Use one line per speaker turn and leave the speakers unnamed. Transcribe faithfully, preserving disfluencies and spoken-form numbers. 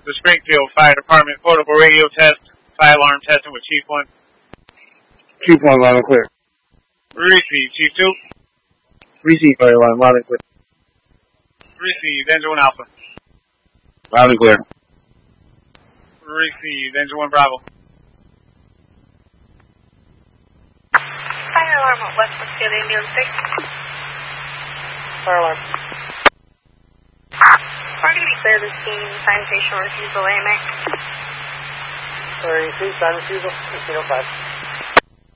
the Springfield Fire Department portable radio test, fire alarm testing with Chief one.
Chief one, loud and clear.
Receive, Chief two.
Receive, fire alarm, loud and clear.
Receive, Engine one Alpha.
Loud and clear.
Receive, Engine one Bravo.
Fire alarm at West Westfield Ambulance six.
Fire alarm.
We're going to be clear this scene, sign station refusal, A M A.
Sorry, please sign refusal, sixteen oh five.